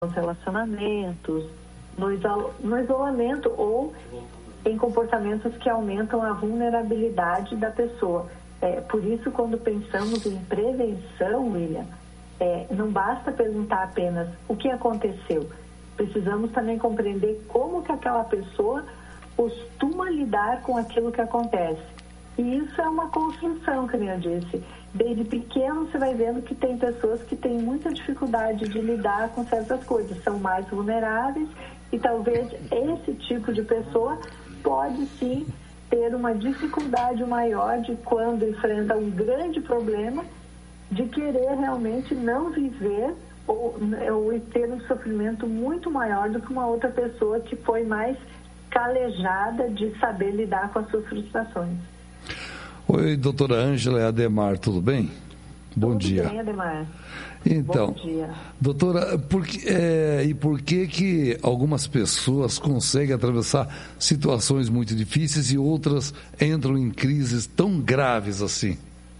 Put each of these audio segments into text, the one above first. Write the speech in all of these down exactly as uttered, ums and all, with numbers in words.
nos relacionamentos, no, isol, no isolamento ou em comportamentos que aumentam a vulnerabilidade da pessoa. É, por isso, quando pensamos em prevenção, William, é, não basta perguntar apenas o que aconteceu. Precisamos também compreender como que aquela pessoa costuma lidar com aquilo que acontece. E isso é uma construção, como eu disse. Desde pequeno você vai vendo que tem pessoas que têm muita dificuldade de lidar com certas coisas, são mais vulneráveis e talvez esse tipo de pessoa pode sim ter uma dificuldade maior de quando enfrenta um grande problema de querer realmente não viver ou, ou ter um sofrimento muito maior do que uma outra pessoa que foi mais calejada de saber lidar com as suas frustrações. Oi, doutora Ângela Ademar, tudo bem? Bom tudo dia. Tudo bem, Ademar. Então, Bom dia. Doutora, por que, é, e por que que algumas pessoas conseguem atravessar situações muito difíceis e outras entram em crises tão graves assim?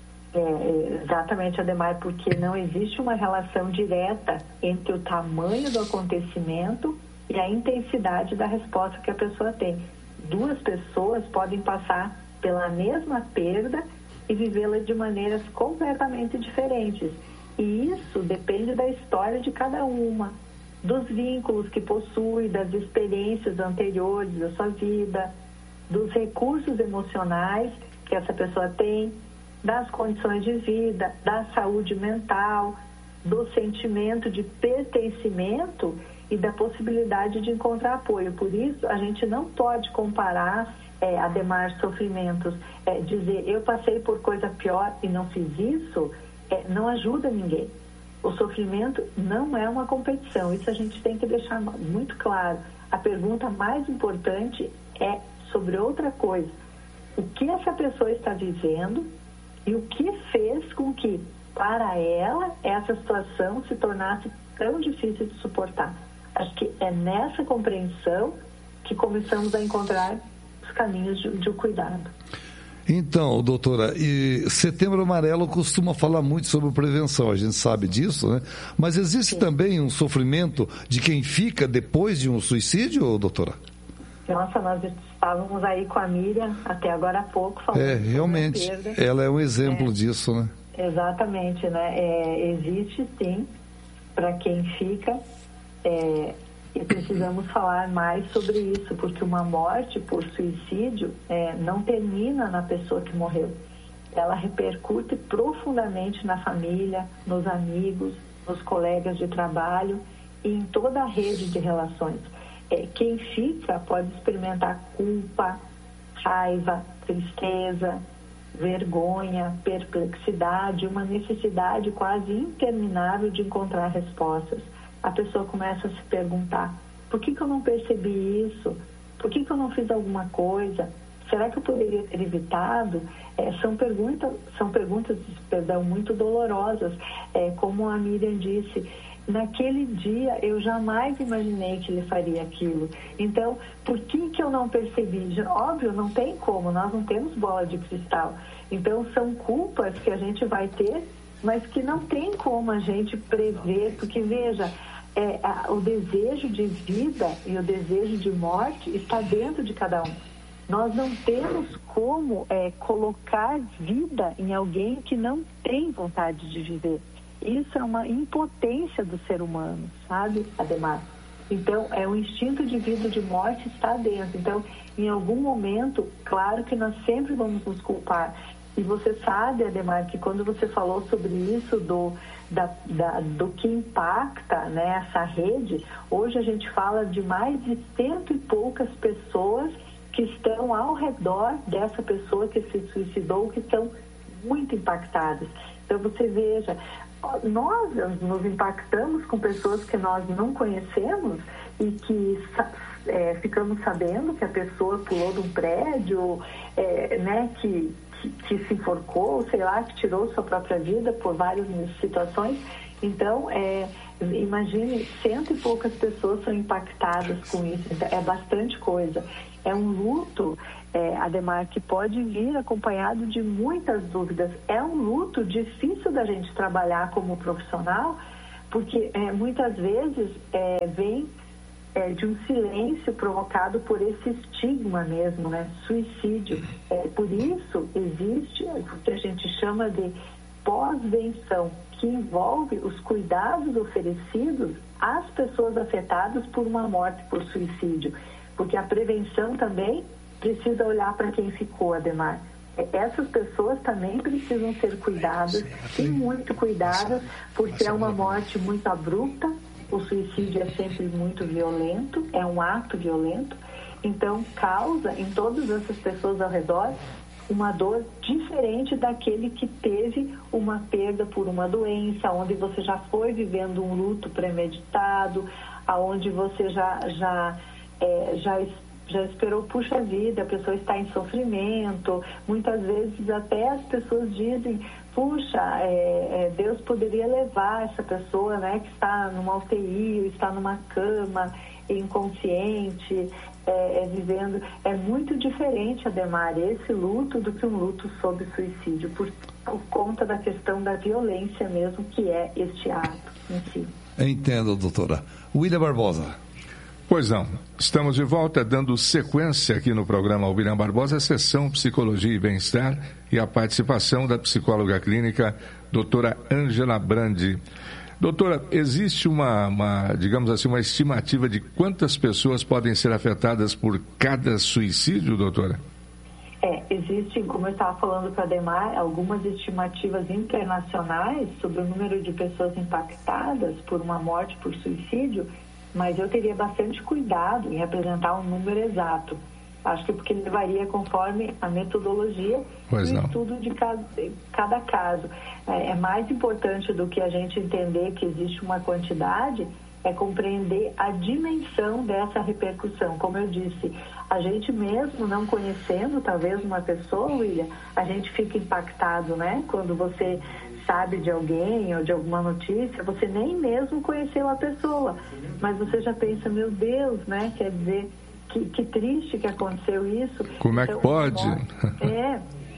É, exatamente, Ademar, porque não existe uma relação direta entre o tamanho do acontecimento e a intensidade da resposta que a pessoa tem. Duas pessoas podem passar pela mesma perda e vivê-la de maneiras completamente diferentes. E isso depende da história de cada uma, dos vínculos que possui, das experiências anteriores da sua vida, dos recursos emocionais que essa pessoa tem, das condições de vida, da saúde mental, do sentimento de pertencimento e da possibilidade de encontrar apoio. Por isso, a gente não pode comparar, é, Ademar, sofrimentos. É, dizer, eu passei por coisa pior e não fiz isso, é, não ajuda ninguém. O sofrimento não é uma competição. Isso a gente tem que deixar muito claro. A pergunta mais importante é sobre outra coisa. O que essa pessoa está vivendo e o que fez com que, para ela, essa situação se tornasse tão difícil de suportar. Acho que é nessa compreensão que começamos a encontrar os caminhos de, de cuidado. Então, doutora, e Setembro Amarelo costuma falar muito sobre prevenção, a gente sabe disso, né? Mas existe Sim. também um sofrimento de quem fica depois de um suicídio, doutora? Nossa, nós estávamos aí com a Miriam até agora há pouco falando É, realmente, sobre a perda. Ela é um exemplo é, disso, né? Exatamente, né? É, existe sim, para quem fica, é, e precisamos falar mais sobre isso, porque uma morte por suicídio é, não termina na pessoa que morreu. Ela repercute profundamente na família, nos amigos, nos colegas de trabalho e em toda a rede de relações. É, quem fica pode experimentar culpa, raiva, tristeza, vergonha, perplexidade, uma necessidade quase interminável de encontrar respostas. A pessoa começa a se perguntar, por que que eu não percebi isso? Por que que eu não fiz alguma coisa? Será que eu poderia ter evitado? É, são, pergunta, são perguntas, perdão, muito dolorosas. É, como a Miriam disse, naquele dia eu jamais imaginei que ele faria aquilo. Então, por que que eu não percebi? Óbvio, não tem como, nós não temos bola de cristal. Então, são culpas que a gente vai ter, mas que não tem como a gente prever, porque, veja, é, a, o desejo de vida e o desejo de morte está dentro de cada um. Nós não temos como é, colocar vida em alguém que não tem vontade de viver. Isso é uma impotência do ser humano, sabe, Ademar? Então, é o instinto de vida e de morte está dentro. Então, em algum momento, claro que nós sempre vamos nos culpar. E você sabe, Ademar, que quando você falou sobre isso, do, da, da, do que impacta, né, essa rede, hoje a gente fala de mais de cento e poucas pessoas que estão ao redor dessa pessoa que se suicidou, que estão muito impactadas. Então, você veja, nós nos impactamos com pessoas que nós não conhecemos e que é, ficamos sabendo que a pessoa pulou de um prédio, é, né, que, que, que se enforcou, sei lá, que tirou sua própria vida por várias situações. Então, é, imagine, cento e poucas pessoas são impactadas com isso. Então, é bastante coisa. É um luto, é, Ademar, que pode vir acompanhado de muitas dúvidas. É um luto difícil da gente trabalhar como profissional, porque é, muitas vezes é, vem é, de um silêncio provocado por esse estigma mesmo, né? Suicídio. É, por isso existe o que a gente chama de pós-venção, que envolve os cuidados oferecidos às pessoas afetadas por uma morte por suicídio, porque a prevenção também precisa olhar para quem ficou, Ademar. Essas pessoas também precisam ser cuidadas, e muito cuidadas, porque é uma morte muito abrupta. O suicídio é sempre muito violento, é um ato violento, então causa em todas essas pessoas ao redor uma dor diferente daquele que teve uma perda por uma doença, onde você já foi vivendo um luto premeditado, aonde você já já é, já já esperou, puxa vida, a pessoa está em sofrimento. Muitas vezes até as pessoas dizem, puxa, é, é, Deus poderia levar essa pessoa, né, que está numa U T I, está numa cama, inconsciente, é, é, vivendo. É muito diferente, Ademar, esse luto do que um luto sob suicídio, por, por conta da questão da violência mesmo, que é este ato em si. Entendo, doutora. William Barbosa. Pois não, estamos de volta dando sequência aqui no programa William Barbosa, a sessão Psicologia e Bem-Estar e a participação da psicóloga clínica doutora Ângela Brandi. Doutora, existe uma, uma, digamos assim, uma estimativa de quantas pessoas podem ser afetadas por cada suicídio, doutora? É, existe, como eu estava falando para a Ademar, algumas estimativas internacionais sobre o número de pessoas impactadas por uma morte por suicídio, mas eu teria bastante cuidado em apresentar um número exato. Acho que porque ele varia conforme a metodologia e o estudo de cada, cada caso. É, é mais importante do que a gente entender que existe uma quantidade, é compreender a dimensão dessa repercussão. Como eu disse, a gente mesmo não conhecendo talvez uma pessoa, William, a gente fica impactado, né? Quando você sabe de alguém ou de alguma notícia, você nem mesmo conheceu a pessoa, mas você já pensa, meu Deus, né? Quer dizer, que, que triste que aconteceu isso. Como é que então, pode? É,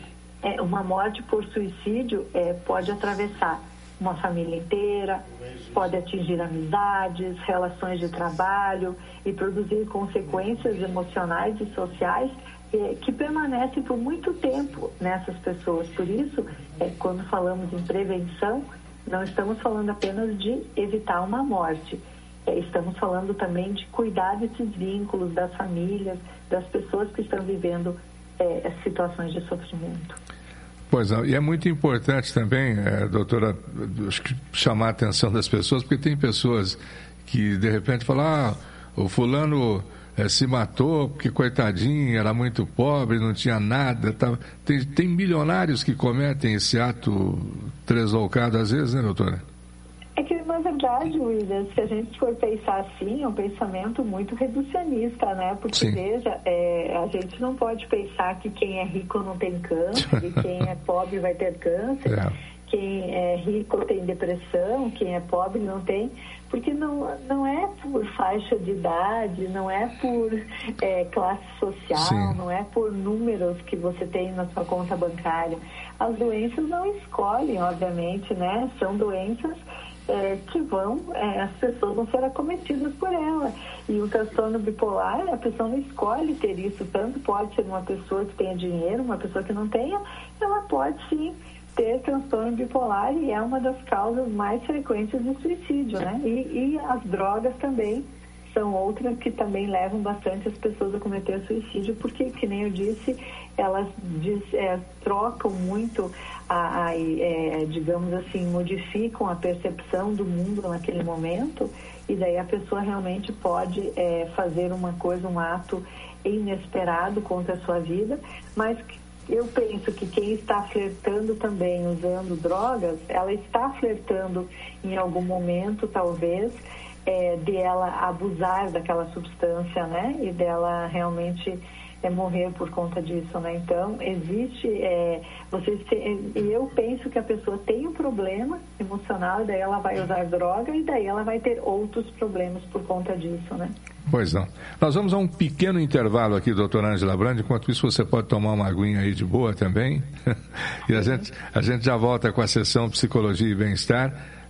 é, uma morte por suicídio é, pode atravessar uma família inteira, pode atingir amizades, relações de trabalho e produzir consequências emocionais e sociais que permanecem por muito tempo nessas pessoas. Por isso, é, quando falamos em prevenção, não estamos falando apenas de evitar uma morte. É, estamos falando também de cuidar desses vínculos, das famílias, das pessoas que estão vivendo é, situações de sofrimento. Pois não, e é muito importante também, é, doutora, acho que chamar a atenção das pessoas, porque tem pessoas que de repente falam, ah, o fulano É, se matou porque, coitadinho, era muito pobre, não tinha nada. Tava... Tem, tem milionários que cometem esse ato tresloucado às vezes, né, doutora? É que, na verdade, William, se a gente for pensar assim, é um pensamento muito reducionista, né? Porque, Sim. veja, é, a gente não pode pensar que quem é rico não tem câncer, e quem é pobre vai ter câncer, é. quem é rico tem depressão, quem é pobre não tem... Porque não, não é por faixa de idade, não é por é, classe social, Sim. não é por números que você tem na sua conta bancária. As doenças não escolhem, obviamente, né? São doenças é, que vão, é, as pessoas vão ser acometidas por ela. E o transtorno bipolar, a pessoa não escolhe ter isso. Tanto pode ser uma pessoa que tenha dinheiro, uma pessoa que não tenha, ela pode sim ter transtorno bipolar e é uma das causas mais frequentes de suicídio, né? E, e as drogas também são outras que também levam bastante as pessoas a cometer suicídio, porque, que nem eu disse, elas diz, é, trocam muito, a, a é, digamos assim, modificam a percepção do mundo naquele momento, e daí a pessoa realmente pode é, fazer uma coisa, um ato inesperado contra a sua vida, mas eu penso que quem está flertando também usando drogas, ela está flertando em algum momento, talvez, é, de ela abusar daquela substância, né? E dela realmente é, morrer por conta disso, né? Então, existe... É, você, eu penso que a pessoa tem um problema emocional, e daí ela vai usar droga, e daí ela vai ter outros problemas por conta disso, né? Pois não. Nós vamos a um pequeno intervalo aqui, doutora Ângela Brandi. Enquanto isso, você pode tomar uma aguinha aí de boa também. E a gente, a gente já volta com a sessão Psicologia e Bem-Estar.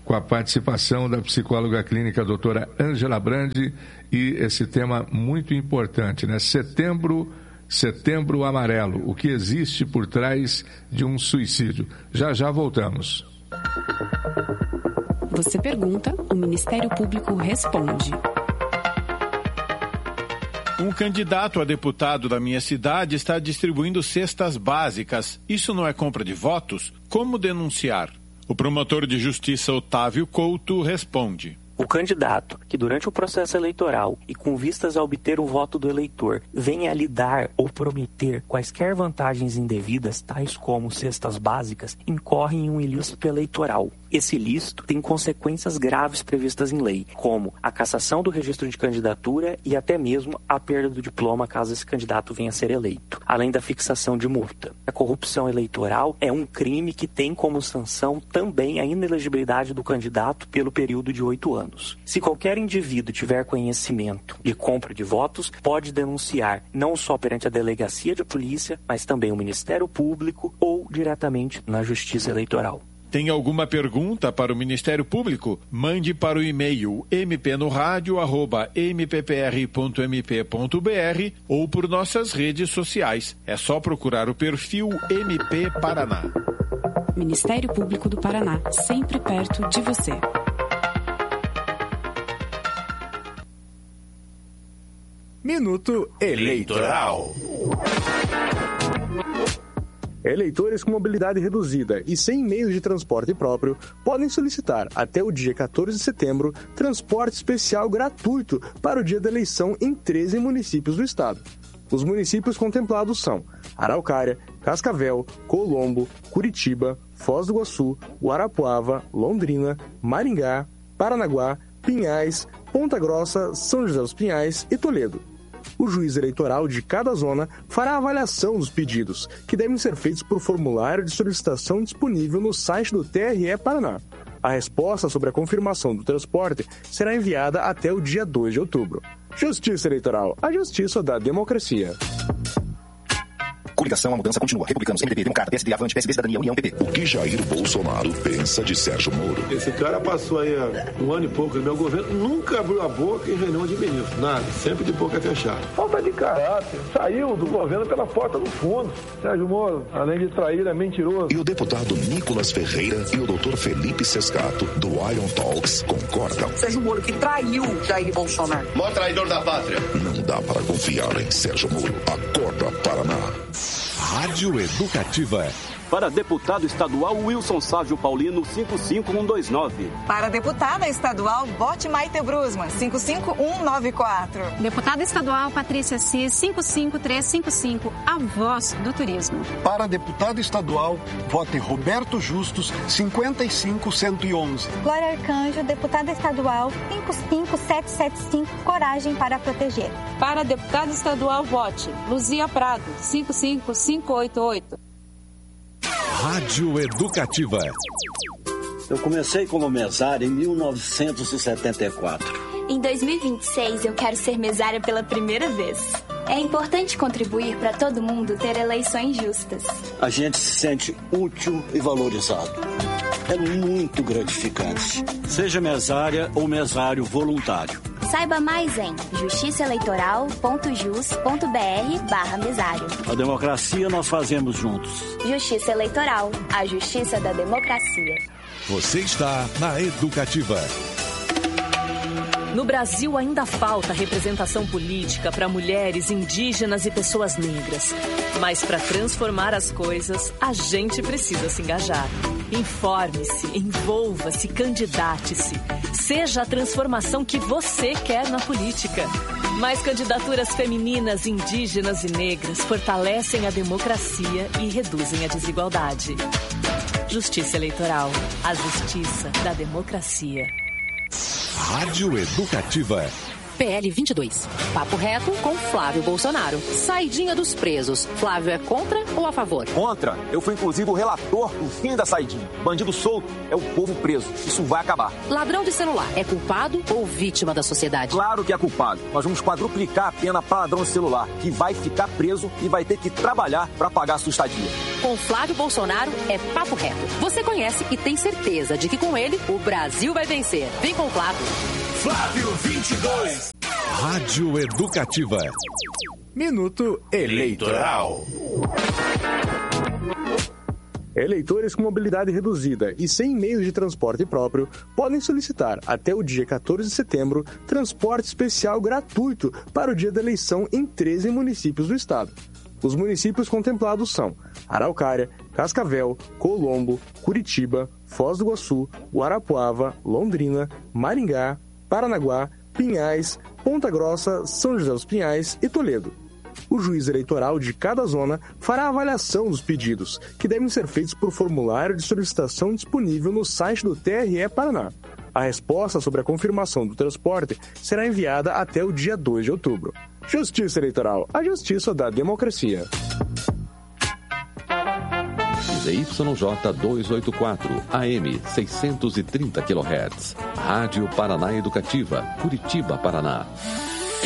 com a participação da psicóloga clínica doutora Ângela Brandi e esse tema muito importante, né? Setembro, Setembro Amarelo, o que existe por trás de um suicídio. Já já voltamos. Você pergunta, o Ministério Público responde. Um candidato a deputado da minha cidade está distribuindo cestas básicas. Isso não é compra de votos? Como denunciar? O promotor de justiça Otávio Couto responde. O candidato que durante o processo eleitoral e com vistas a obter o voto do eleitor venha a lhe dar ou prometer quaisquer vantagens indevidas, tais como cestas básicas, incorre em um ilícito eleitoral. Esse ilícito tem consequências graves previstas em lei, como a cassação do registro de candidatura e até mesmo a perda do diploma caso esse candidato venha a ser eleito, além da fixação de multa. A corrupção eleitoral é um crime que tem como sanção também a inelegibilidade do candidato pelo período de oito anos. Se qualquer indivíduo tiver conhecimento de compra de votos, pode denunciar não só perante a delegacia de polícia, mas também o Ministério Público ou diretamente na Justiça Eleitoral. Tem alguma pergunta para o Ministério Público? Mande para o e-mail m p no rádio arroba m p p r ponto m p ponto b r ou por nossas redes sociais. É só procurar o perfil M P Paraná. Ministério Público do Paraná, sempre perto de você. Minuto Eleitoral. Eleitores com mobilidade reduzida e sem meios de transporte próprio podem solicitar, até o dia quatorze de setembro, transporte especial gratuito para o dia da eleição em treze municípios do estado. Os municípios contemplados são Araucária, Cascavel, Colombo, Curitiba, Foz do Iguaçu, Guarapuava, Londrina, Maringá, Paranaguá, Pinhais, Ponta Grossa, São José dos Pinhais e Toledo. O juiz eleitoral de cada zona fará a avaliação dos pedidos, que devem ser feitos por formulário de solicitação disponível no site do T R E Paraná. A resposta sobre a confirmação do transporte será enviada até o dia dois de outubro. Justiça Eleitoral, a justiça da democracia. Coligação, a mudança continua. Republicanos, M D B, Democrata, P S D, Avante, P S B, Cidadania, União, P P. O que Jair Bolsonaro pensa de Sérgio Moro? Esse cara passou aí um ano e pouco no meu governo, nunca abriu a boca em reunião de ministro. Nada, sempre de boca fechada. Falta de caráter. Saiu do governo pela porta do fundo. Sérgio Moro, além de trair, é mentiroso. E o deputado Nicolas Ferreira e o doutor Felipe Sescato, do Iron Talks, concordam. Sérgio Moro que traiu Jair Bolsonaro. Maior traidor da pátria. Não dá para confiar em Sérgio Moro. Acorda, Paraná. Rádio Educativa. Para deputado estadual, Wilson Sávio Paulino, cinco cinco um dois nove. Para deputada estadual, vote Maite Brusman, cinco cinco um nove quatro. Deputada estadual, Patrícia Cis, cinco cinco três cinco cinco, a voz do turismo. Para deputado estadual, vote Roberto Justus, cinquenta e cinco cento e onze. Glória Arcanjo, deputada estadual, cinco cinco sete sete cinco, coragem para proteger. Para deputado estadual, vote Luzia Prado, cinco cinco cinco oito oito. Rádio Educativa. Eu comecei como mesária em mil novecentos e setenta e quatro. Em dois mil e vinte e seis, eu quero ser mesária pela primeira vez. É importante contribuir para todo mundo ter eleições justas. A gente se sente útil e valorizado. É muito gratificante. Seja mesária ou mesário voluntário. Saiba mais em justiçaeleitoral ponto jus ponto b r barra mesário. A democracia nós fazemos juntos. Justiça Eleitoral, a justiça da democracia. Você está na Educativa. No Brasil ainda falta representação política para mulheres, indígenas e pessoas negras. Mas para transformar as coisas, a gente precisa se engajar. Informe-se, envolva-se, candidate-se. Seja a transformação que você quer na política. Mais candidaturas femininas, indígenas e negras fortalecem a democracia e reduzem a desigualdade. Justiça Eleitoral, a justiça da democracia. Rádio Educativa. P L vinte e dois. Papo Reto com Flávio Bolsonaro. Saidinha dos presos. Flávio é contra ou a favor? Contra. Eu fui inclusive o relator do fim da saidinha. Bandido solto é o povo preso. Isso vai acabar. Ladrão de celular é culpado ou vítima da sociedade? Claro que é culpado. Nós vamos quadruplicar a pena para ladrão de celular, que vai ficar preso e vai ter que trabalhar para pagar a sua estadia. Com Flávio Bolsonaro é Papo Reto. Você conhece e tem certeza de que com ele o Brasil vai vencer. Vem com o Flávio. Flávio vinte e dois. Rádio Educativa. Minuto Eleitoral. Eleitores com mobilidade reduzida e sem meios de transporte próprio podem solicitar, até o dia quatorze de setembro, transporte especial gratuito para o dia da eleição em treze municípios do estado. Os municípios contemplados são Araucária, Cascavel, Colombo, Curitiba, Foz do Iguaçu, Guarapuava, Londrina, Maringá, Paranaguá, Pinhais, Ponta Grossa, São José dos Pinhais e Toledo. O juiz eleitoral de cada zona fará a avaliação dos pedidos, que devem ser feitos por formulário de solicitação disponível no site do T R E Paraná. A resposta sobre a confirmação do transporte será enviada até o dia dois de outubro. Justiça Eleitoral, a justiça da democracia. Z Y J duzentos e oitenta e quatro, A M seiscentos e trinta quilohertz. Rádio Paraná Educativa, Curitiba, Paraná.